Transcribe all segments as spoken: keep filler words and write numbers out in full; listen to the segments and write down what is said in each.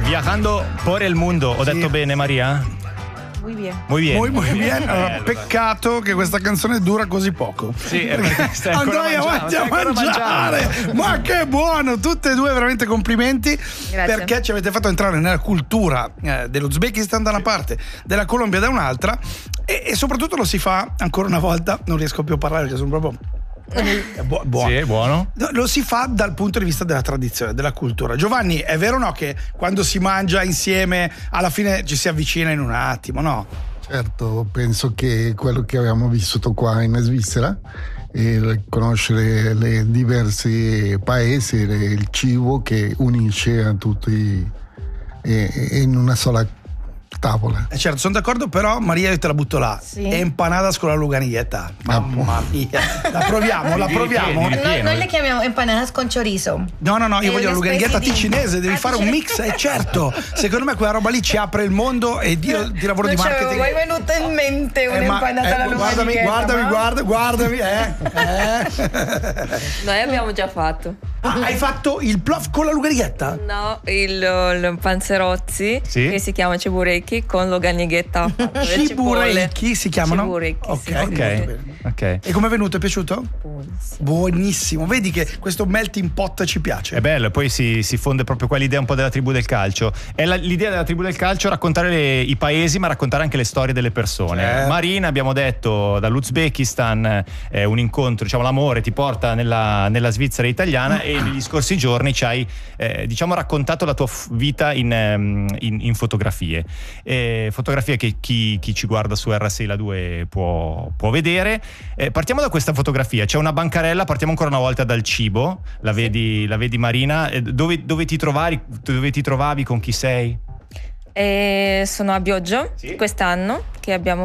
Viajando por el mundo, ho Sì. detto bene, Maria? Muy bien. Muy bien. Muy, muy bien. Allora, Bello, peccato che questa canzone dura così poco. Sì, è perché stai ancora Andrea mangiando, avanti stai a ancora mangiare. mangiando. Ma che buono! Tutte e due veramente complimenti. Grazie. Perché ci avete fatto entrare nella cultura eh, dell'Uzbekistan da una parte, della Colombia da un'altra, e, e soprattutto lo si fa ancora una volta. Non riesco più a parlare perché sono proprio. È bu- buono. Sì, è buono. No, lo si fa dal punto di vista della tradizione, della cultura. Giovanni, è vero o no che quando si mangia insieme alla fine ci si avvicina in un attimo, no? Certo, penso che quello che abbiamo vissuto qua in Svizzera, e conoscere le diversi paesi, il cibo che unisce a tutti eh, in una sola tavola. Eh certo, sono d'accordo, però Maria io te la butto là. Sì. Empanadas con la luganiglietta. Mamma mia. La proviamo, la proviamo. Ripieni, Noi, ripieno. noi le chiamiamo empanadas con chorizo. No, no, no, io E voglio la le luganiglietta specie di- ticinese, devi Ah, fare un mix, ticinese. eh certo. Secondo me quella roba lì ci apre il mondo e io ti lavoro Non di ci avevo marketing. mai venuto in mente Eh, ma- un'empanata eh, alla guardami, luganiglietta. guardami, ma- guarda, guardami, eh. eh. Noi abbiamo già fatto. Ah, hai fatto il plov con la luganiglietta? No, il, il panzerozzi Sì. che si chiama ciburecchi con l'oganiglietta. Ciburecchi si chiamano? Ciburecchi, Ok, sì. molto Ok, bene. ok. E com'è venuto? È piaciuto? Buonissimo. Buonissimo. Vedi che questo melting pot ci piace. È bello, poi si, si fonde proprio quell'idea un po' della tribù del calcio. È la- l'idea della tribù del calcio raccontare le- i paesi, ma raccontare anche le storie delle persone. Certo. Marina, abbiamo detto, dall'Uzbekistan, è un incontro, diciamo, l'amore ti porta nella, nella Svizzera italiana e negli scorsi giorni ci hai, eh, diciamo, raccontato la tua f- vita in, ehm, in- in fotografie. Eh, fotografie che chi, chi ci guarda su R sei la due può, può vedere. Eh, partiamo da questa fotografia, c'è una bancarella, partiamo ancora una volta dal cibo, la vedi, la vedi Marina. Eh, dove, dove ti trovavi, dove ti trovavi, con chi sei? E sono a Bioggio Sì. quest'anno che abbiamo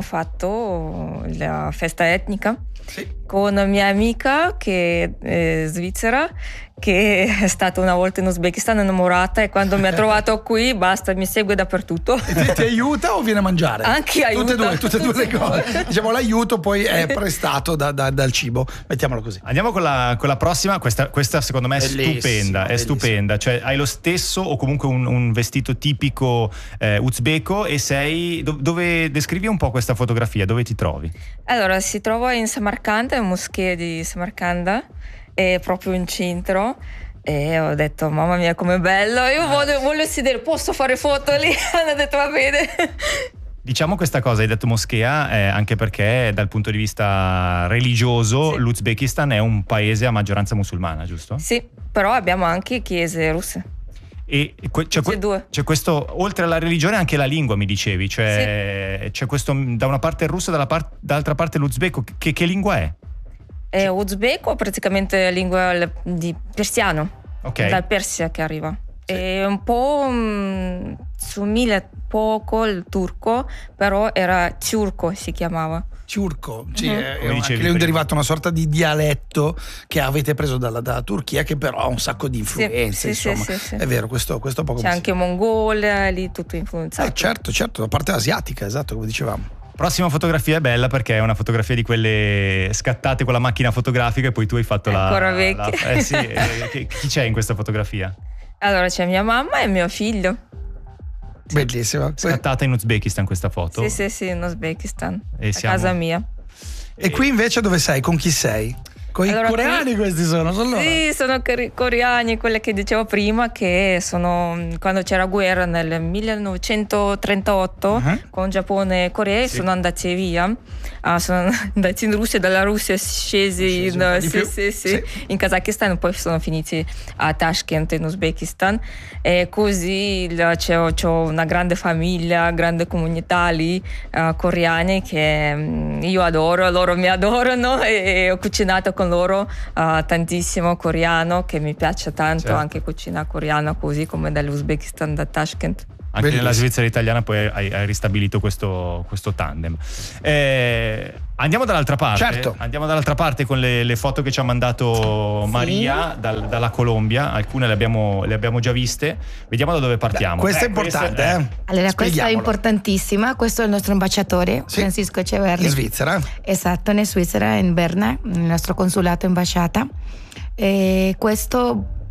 fatto la festa etnica Sì. con mia amica che è svizzera, che è stata una volta in Uzbekistan innamorata e quando mi ha trovato qui basta, mi segue dappertutto. E ti, ti aiuta o viene a mangiare? Anche Tutte aiuta. e due, tutte e due le Tutte e cose. due. Diciamo, l'aiuto poi è prestato da- da- dal cibo. Mettiamolo così. Andiamo con la, con la prossima, questa, questa secondo me è Bellissimo, stupenda, è bellissimo. stupenda, cioè hai lo stesso o comunque un, un vestito tipico eh, uzbeko e sei, do- dove descrivi un po' questa fotografia, dove ti trovi? Allora, si trova in Samarcanda, in moschea di Samarcanda, è proprio in centro. E ho detto, mamma mia, com'è bello! Io voglio, voglio sedere, posso fare foto lì? Hanno detto, va bene. Diciamo questa cosa, hai detto moschea, eh, anche perché dal punto di vista religioso Sì. l'Uzbekistan è un paese a maggioranza musulmana, giusto? Sì, però abbiamo anche chiese russe. E que- c'è, Tutte e due. c'è questo, oltre alla religione, anche la lingua, mi dicevi, cioè c'è questo da una parte il russo e dalla par- dall'altra parte l'uzbeko. Che, che lingua è? È uzbeko, praticamente lingua le- di persiano, Ok. dal Persia che arriva. È un po' mh, somiglia poco al turco, però era turco, si chiamava. Ciurco, sì, Mhm. è, Come un- dicevi anche lì è un prima. derivato, una sorta di dialetto che avete preso dalla, dalla Turchia, che però ha un sacco di influenze, sì, sì, insomma. sì, sì. È vero, questo, questo poco C'è mi anche Mongolia, lì tutto influenzato. Eh, certo, certo, la parte asiatica, esatto, come dicevamo. Prossima fotografia è bella perché è una fotografia di quelle scattate con la macchina fotografica e poi tu hai fatto la... Ancora la- vecchia. eh sì, eh, che- chi c'è in questa fotografia? Allora c'è mia mamma e mio figlio. Bellissima. Scattata in Uzbekistan questa foto. Sì, sì, sì, in Uzbekistan, E a siamo- casa mia. E qui invece dove sei? Con chi sei? Con Allora, i coreani qui- questi sono, sono loro. Sì, sono cori- coreani, quelle che dicevo prima, che sono quando c'era guerra nel millenovecentotrentotto Uh-huh. con Giappone e Corea, sono andati via. Ah, sono andati in Russia, dalla Russia scesi, Scesi un in, po' di sì, più. sì, sì, Sì. in Kazakistan, poi sono finiti a Tashkent in Uzbekistan. E così il- c'è, c'ho una grande famiglia, grande comunità lì, eh, coreani che mm, io adoro, loro mi adorano e ho cucinato con loro eh, tantissimo coreano, che mi piace tanto, Certo. anche cucina coreana, così come dall'Uzbekistan, da Tashkent. Anche Bellissimo. nella Svizzera italiana poi hai, hai ristabilito questo, questo tandem. Eh, andiamo dall'altra parte. Certo. Andiamo dall'altra parte con le, le foto che ci ha mandato Sì. Maria dal- dalla Colombia. Alcune le abbiamo, le abbiamo già viste. Vediamo da dove partiamo. Questa è Eh, importante, questa- eh. Allora, questa è Spieghiamolo. importantissima. Questo è il nostro ambasciatore, Sì. Francisco Echeverri. In Svizzera. Esatto, in Svizzera, in Berna, nel nostro consolato ambasciata. E questo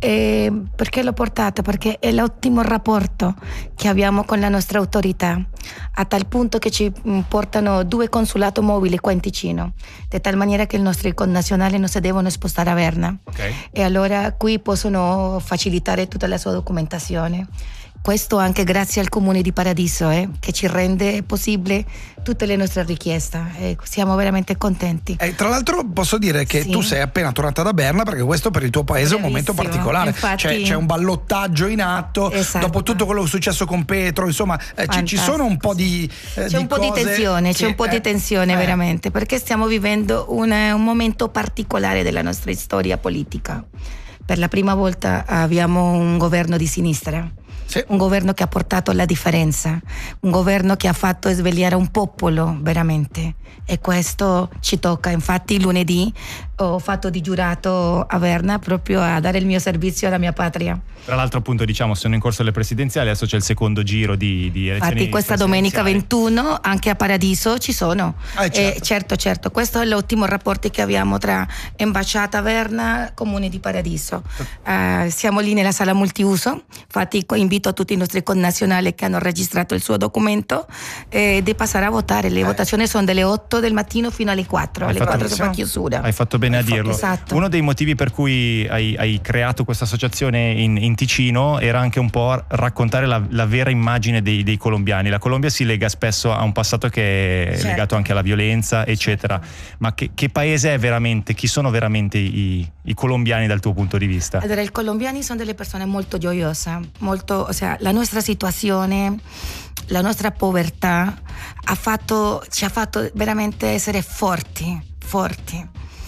eh, perché l'ho portato? Perché è l'ottimo rapporto che abbiamo con la nostra autorità, a tal punto che ci portano due consulati mobili qua in Ticino, di tal maniera che i nostri connazionali non si devono spostare a Berna. Okay. E allora qui possono facilitare tutta la sua documentazione. Questo anche grazie al Comune di Paradiso, eh, che ci rende possibile tutte le nostre richieste. Eh, siamo veramente contenti. E tra l'altro posso dire che Sì. tu sei appena tornata da Berna, perché questo per il tuo paese è un momento Bravissimo. particolare. Infatti- C'è, c'è un ballottaggio in atto, Esatto. dopo tutto quello che è successo con Petro, insomma, eh, ci, ci sono un po' di eh, C'è un po' di cose tensione, c'è che- un po' di eh, tensione eh. veramente, perché stiamo vivendo un, un momento particolare della nostra storia politica. Per la prima volta abbiamo un governo di sinistra. Sì. Un governo che ha portato la differenza, un governo che ha fatto svegliare un popolo veramente, e questo ci tocca. Infatti lunedì ho fatto di giurato a Berna proprio a dare il mio servizio alla mia patria. Tra l'altro, appunto, diciamo, sono in corso le presidenziali, adesso c'è il secondo giro di, di elezioni. Infatti questa domenica presidenziali. ventuno anche a Paradiso ci sono. Ah, certo. Eh, certo, certo, questo è l'ottimo rapporto che abbiamo tra Ambasciata Berna, Comune di Paradiso. Eh, siamo lì nella sala multiuso, infatti invito a tutti i nostri connazionali che hanno registrato il suo documento eh, di passare a votare. Le Eh. votazioni sono dalle otto del mattino fino alle quattro, Hai alle fatto quattro che fa benissimo. chiusura. Hai fatto bene a dirlo. esatto. Uno dei motivi per cui hai, hai creato questa associazione in, in Ticino era anche un po' raccontare la, la vera immagine dei, dei colombiani. La Colombia si lega spesso a un passato che è Certo. legato anche alla violenza, eccetera. Ma che, che paese è veramente? Chi sono veramente i, i colombiani dal tuo punto di vista? Allora, i colombiani sono delle persone molto gioiose, molto, o sea, la nostra situazione, la nostra povertà ha fatto, ci ha fatto veramente essere forti, forti.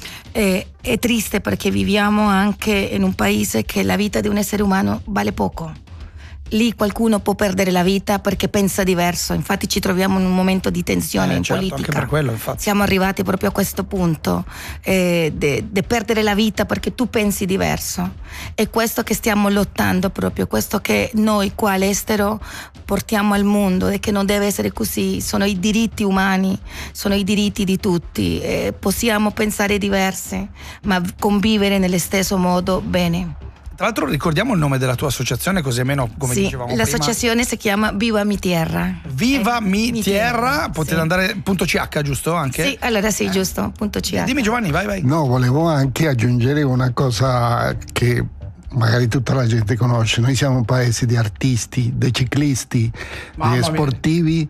E, è triste perché viviamo anche in un paese che la vita di un essere umano vale poco. Lì qualcuno può perdere la vita perché pensa diverso, infatti ci troviamo in un momento di tensione Eh, in certo, politica. anche per quello, infatti. Siamo arrivati proprio a questo punto eh, di perdere la vita perché tu pensi diverso. È questo che stiamo lottando proprio, questo che noi qua all'estero portiamo al mondo e che non deve essere così. Sono i diritti umani, sono i diritti di tutti. Eh, possiamo pensare diverse, ma convivere nello stesso modo bene. Tra l'altro ricordiamo il nome della tua associazione, così almeno come Sì, dicevamo prima. l'associazione si chiama Viva Mi Tierra. Viva Eh, Mi, Mi Tierra, Tierra, potete sì. andare punto .ch, giusto? Anche? Sì, allora sì, giusto, punto C H. Dimmi Giovanni, vai vai. No, volevo anche aggiungere una cosa che magari tutta la gente conosce. Noi siamo un paese di artisti, di ciclisti, Mamma di mia. sportivi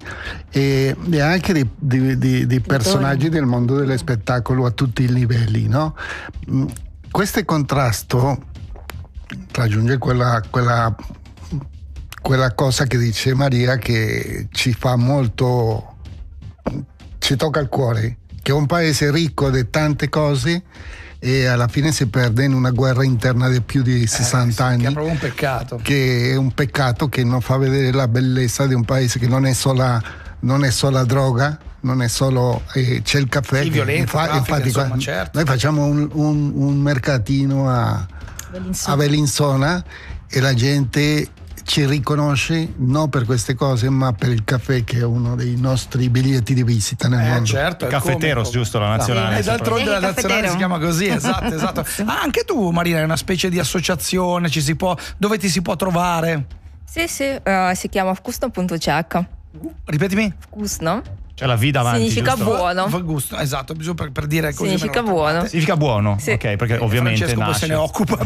e, e anche di, di- di- di personaggi del mondo dello spettacolo a tutti i livelli, no? Mm, Questo contrasto raggiunge quella, quella, quella cosa che dice Maria, che ci fa molto, ci tocca il cuore, che è un paese ricco di tante cose e alla fine si perde in una guerra interna di più di sessanta Eh, sì, anni, che è proprio un peccato. che è un peccato, che non fa vedere la bellezza di un paese che non è solo, non è solo droga, non è solo eh, c'è il caffè, Sì, che violenza, traffico, insomma, qua- certo. noi facciamo un, un- un mercatino a, a Bellinzona e la gente ci riconosce non per queste cose ma per il caffè, che è uno dei nostri biglietti di visita nel Eh, mondo. certo, è Caffetteros, come- giusto, la nazionale. E d'altronde Sì, la nazionale caffetero. si chiama così, esatto, esatto. Ah, anche tu Marina hai una specie di associazione, ci si può, dove ti si può trovare? Sì, sì, eh, si chiama Vkusno punto C H. Ripetimi. Vkusno C'è la V davanti, significa giusto? buono. Fa gusto, esatto, bisogna per, per dire così. Significa me lo buono. trovate. Significa buono, Sì. ok, perché ovviamente Francesco poi nasce. se ne occupa.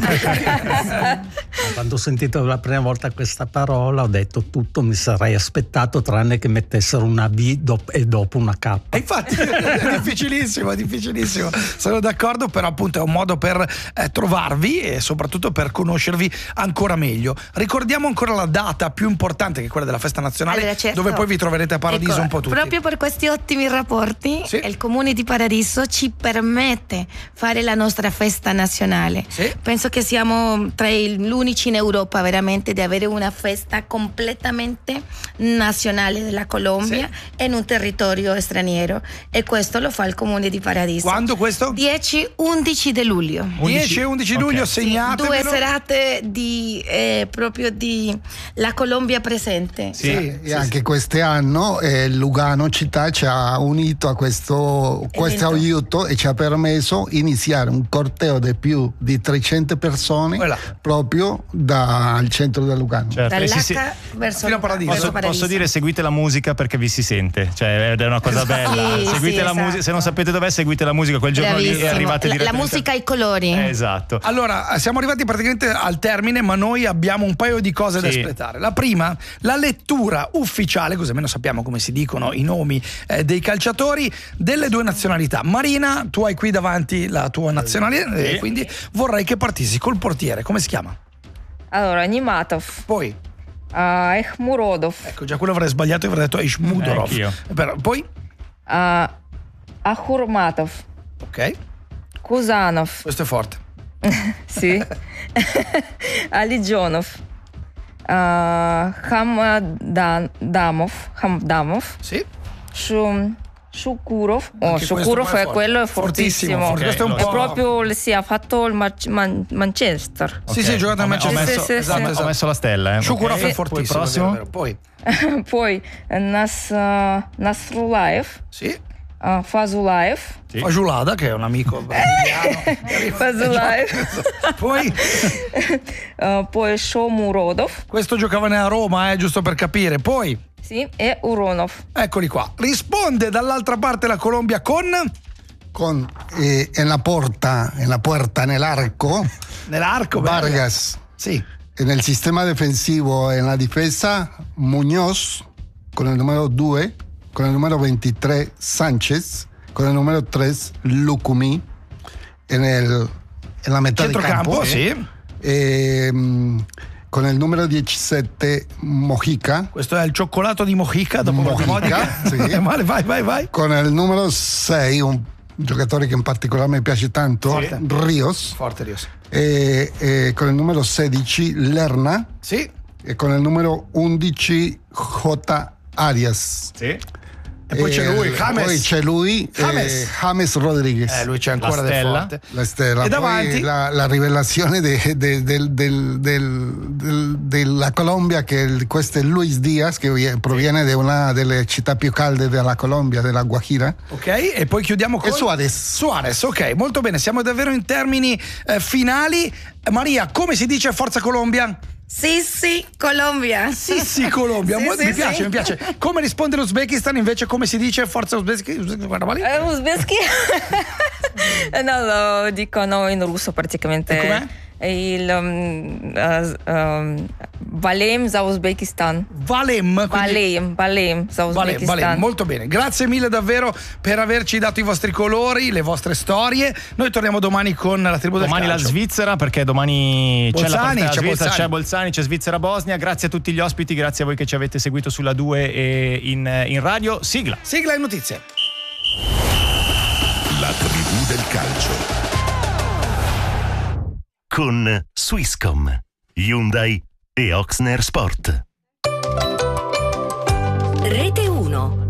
Quando ho sentito la prima volta questa parola ho detto tutto mi sarei aspettato tranne che mettessero una V dop- e dopo una K. E infatti è difficilissimo, è difficilissimo. Sono d'accordo, però appunto è un modo per eh, trovarvi e soprattutto per conoscervi ancora meglio. Ricordiamo ancora la data più importante, che è quella della festa nazionale, Allora, certo. dove poi vi troverete a Paradiso Ecco, un po' tutti. Proprio per questi ottimi rapporti, Sì. il Comune di Paradiso ci permette fare la nostra festa nazionale. Sì. Penso che siamo tra i- gli unici in Europa veramente di avere una festa completamente nazionale della Colombia in un territorio straniero, e questo lo fa il Comune di Paradiso. Quando questo? dieci undici di luglio. dieci e undici luglio, Ok. segnatevelo. Due serate di eh, proprio di la Colombia presente. Sì. E anche quest'anno eh, Lugano ci città ci ha unito a questo, questo aiuto e ci ha permesso di iniziare un corteo di più di trecento persone Voilà. proprio dal centro del Lugano. Certo. E si- Dall'H verso Fino a Paradiso. Posso, posso dire seguite la musica perché vi si sente, cioè è una cosa bella. Sì, seguite sì, la musica, esatto. se non sapete dov'è, seguite la musica quel giorno lì e Bravissimo. arrivate La, la direttamente. musica ai colori. Eh, esatto. Allora, siamo arrivati praticamente al termine, ma noi abbiamo un paio di cose da Sì. espletare. La prima, la lettura ufficiale, così almeno sappiamo come si dicono i nomi eh, dei calciatori delle due nazionalità. Marina, tu hai qui davanti la tua nazionalità, Sì. e quindi vorrei che partissi col portiere. Come si chiama? Allora, Nimatov, Poi, uh, Ехмуродов, ecco, già quello avrei sbagliato e avrei detto Ishmudorov. Anch'io. Però, poi, uh, Ахурматов, ok, Кузанов, questo è forte. sì, Алиджонов, uh, Хамдамов, Хамдамов, Sì. Шу, Шукуров. Oh, Anche questo Шукуров qua è è forte. quello è Fortissimo, fortissimo. forte. Questo è un Ok, È po'. proprio, sì, ha fatto il Mar- Man- Manchester. Sì, Ok. sì, ha giocato a Ho me- Manchester. Ho messo, Sì, sì, esatto, sì. ho messo la stella. Eh. Shukurov Ok. è fortissimo. Poi prossimo. vero, vero. Poi, Poi Nas, uh, Nasrulaev, sì. uh, Fazulaev, Sì. Fajulada, che è un amico brasiliano. Fazulaev, Poi, uh, poi Shomurodov, questo giocava nella Roma, eh, giusto per capire. Poi, sì, e Uronov. eccoli qua. Risponde dall'altra parte la Colombia con Con eh, en la porta, en la puerta, nell'arco, nell'arco. bene. Vargas. Sì. En el sistema defensivo, en la defensa, Muñoz, con el número dos, con el número veintitrés, Sánchez, con el número tres, Lucumí, en, el, en la mitad de Centrocampo, campo, sì. eh, con el número diecisiete, Mojica, Questo è il cioccolato di Mojica dopo Mojica, Mojica. sì. Vale, vai, vai, vai. con el número seis, un giocatore che in particolare mi piace tanto, Sì. Ríos, Forte Rios. eh, eh, con el número sedici, Lerna, Sì. e con il numero undici J. Arias. Sì. E poi c'è lui, Eh, James. Poi c'è lui, James. eh, James Rodriguez. Eh, lui c'è ancora La del stella. forte. La stella. E Poi davanti? la, la rivelazione de- de- del- del- del- del- della Colombia, che il- questo è Luis Diaz, che vie- proviene da una delle città più calde della Colombia, della Guajira. Ok, e poi chiudiamo con E Suarez. Suarez, ok, molto bene, siamo davvero in termini eh, finali. Eh, Maria, come si dice Forza Colombia? Sì, sì, Colombia. Sì, sì, Colombia. Sì, Mo- sì, mi piace, sì. mi piace. Come risponde l'Uzbekistan invece? Come si dice Forza Uzbekistan? Guarda, va lì. Eh, Uzbekski? No, lo dicono in russo praticamente. E com'è? Il um, uh, um, Valem za Uzbekistan. Valem. quindi- Valem, Valem za Vale, Uzbekistan. vale, molto bene. Grazie mille davvero per averci dato i vostri colori, le vostre storie. Noi torniamo domani con la tribù del Domani la calcio. Svizzera, perché domani c'è la Bolzani, partita della c'è Svizzera, Bolzani. c'è Bolzani, c'è Svizzera-Bosnia. Grazie a tutti gli ospiti, grazie a voi che ci avete seguito sulla due e in, in radio. Sigla. Sigla e notizie. La tribù del calcio con Swisscom, Hyundai e Oxner Sport. Rete uno.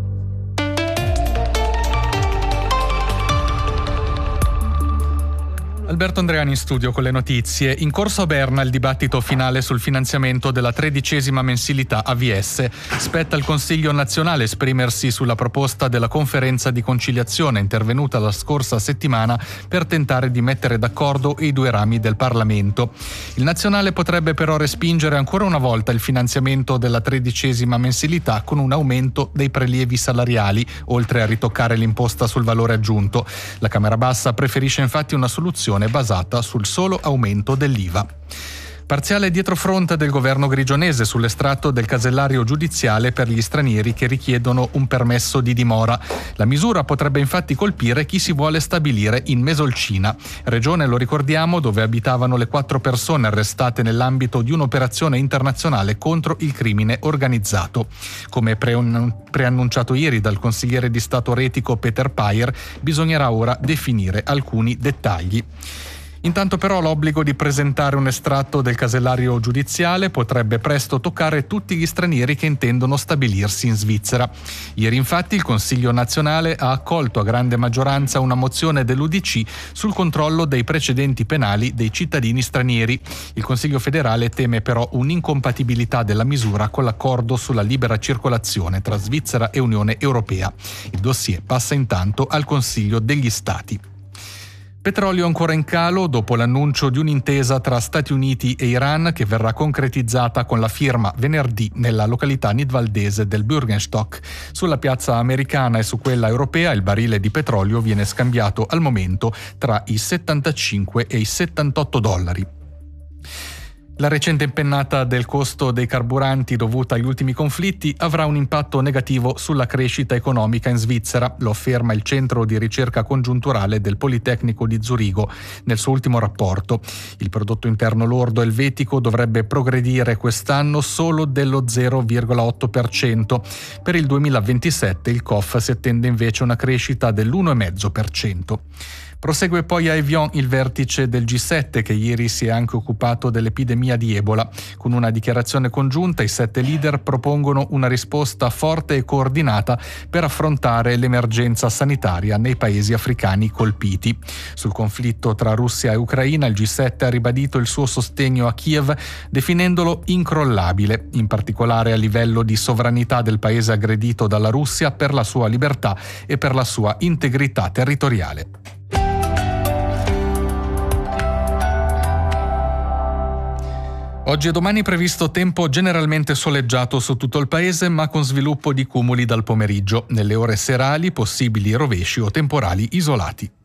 Alberto Andreani in studio con le notizie. In corso a Berna il dibattito finale sul finanziamento della tredicesima mensilità A V S. Spetta al Consiglio nazionale esprimersi sulla proposta della conferenza di conciliazione intervenuta la scorsa settimana per tentare di mettere d'accordo i due rami del Parlamento. Il nazionale potrebbe però respingere ancora una volta il finanziamento della tredicesima mensilità con un aumento dei prelievi salariali, oltre a ritoccare l'imposta sul valore aggiunto. La Camera Bassa preferisce infatti una soluzione basata sul solo aumento dell'I V A. Parziale dietrofront del governo grigionese sull'estratto del casellario giudiziale per gli stranieri che richiedono un permesso di dimora. La misura potrebbe infatti colpire chi si vuole stabilire in Mesolcina, regione, lo ricordiamo, dove abitavano le quattro persone arrestate nell'ambito di un'operazione internazionale contro il crimine organizzato. Come preannunciato ieri dal consigliere di Stato retico Peter Payer, bisognerà ora definire alcuni dettagli. Intanto però l'obbligo di presentare un estratto del casellario giudiziale potrebbe presto toccare tutti gli stranieri che intendono stabilirsi in Svizzera. Ieri infatti il Consiglio nazionale ha accolto a grande maggioranza una mozione dell'U D C sul controllo dei precedenti penali dei cittadini stranieri. Il Consiglio federale teme però un'incompatibilità della misura con l'accordo sulla libera circolazione tra Svizzera e Unione Europea. Il dossier passa intanto al Consiglio degli Stati. Petrolio ancora in calo dopo l'annuncio di un'intesa tra Stati Uniti e Iran che verrà concretizzata con la firma venerdì nella località nidvaldese del Bürgenstock. Sulla piazza americana e su quella europea il barile di petrolio viene scambiato al momento tra i settantacinque e i settantotto dollari. La recente impennata del costo dei carburanti dovuta agli ultimi conflitti avrà un impatto negativo sulla crescita economica in Svizzera, lo afferma il Centro di Ricerca Congiunturale del Politecnico di Zurigo nel suo ultimo rapporto. Il prodotto interno lordo elvetico dovrebbe progredire quest'anno solo dello zero virgola otto per cento. Per il duemilaventisette il C O F si attende invece una crescita dell'uno virgola cinque per cento. Prosegue poi a Evian il vertice del G sette che ieri si è anche occupato dell'epidemia di Ebola. Con una dichiarazione congiunta i sette leader propongono una risposta forte e coordinata per affrontare l'emergenza sanitaria nei paesi africani colpiti. Sul conflitto tra Russia e Ucraina il G sette ha ribadito il suo sostegno a Kiev definendolo incrollabile, in particolare a livello di sovranità del paese aggredito dalla Russia per la sua libertà e per la sua integrità territoriale. Oggi e domani è previsto tempo generalmente soleggiato su tutto il paese, ma con sviluppo di cumuli dal pomeriggio. Nelle ore serali possibili rovesci o temporali isolati.